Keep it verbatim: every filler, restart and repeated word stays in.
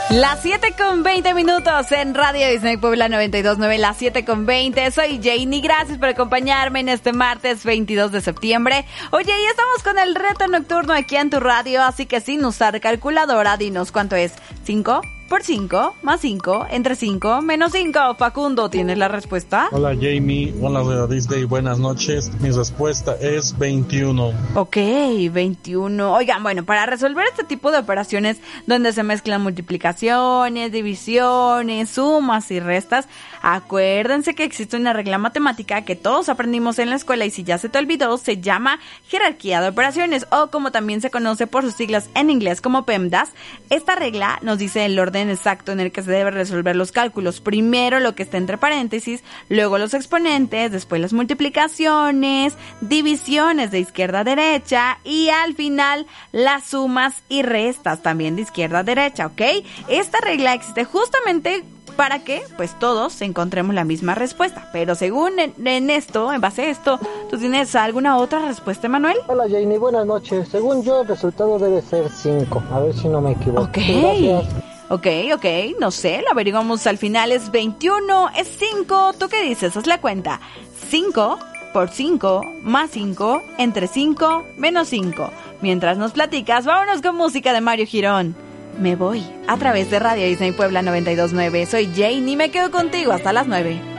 Las siete con veinte minutos en Radio Disney Puebla noventa y dos punto nueve, las siete con veinte. Soy Janie, gracias por acompañarme en este martes veintidós de septiembre. Oye, y estamos con el reto nocturno aquí en tu radio, así que sin usar calculadora, dinos cuánto es. ¿cinco por cinco más cinco entre cinco menos cinco? Facundo, ¿tienes la respuesta? Hola Jamie, hola Radio Disney, buenas noches. Mi respuesta es veintiuno. Ok, veintiuno. Oigan, bueno, para resolver este tipo de operaciones donde se mezclan multiplicaciones, divisiones, sumas y restas, acuérdense que existe una regla matemática que todos aprendimos en la escuela y si ya se te olvidó, se llama jerarquía de operaciones o como también se conoce por sus siglas en inglés como PEMDAS. Esta regla nos dice el orden exacto en el que se debe resolver los cálculos. Primero lo que está entre paréntesis, luego los exponentes, después las multiplicaciones, divisiones de izquierda a derecha y al final las sumas y restas también de izquierda a derecha, ¿ok? Esta regla existe justamente para que pues todos encontremos la misma respuesta, pero según en, en esto, en base a esto, ¿tú tienes alguna otra respuesta, Manuel? Hola Janie, buenas noches. Según yo el resultado debe ser cinco, a ver si no me equivoco. Ok. Gracias. Ok, ok, no sé, lo averiguamos al final, es veintiuno, es cinco, ¿tú qué dices? Haz la cuenta, cinco por cinco más cinco entre cinco menos cinco. Mientras nos platicas, vámonos con música de Mario Girón. Me voy a través de Radio Disney Puebla noventa y dos punto nueve, soy Jane y me quedo contigo hasta las nueve.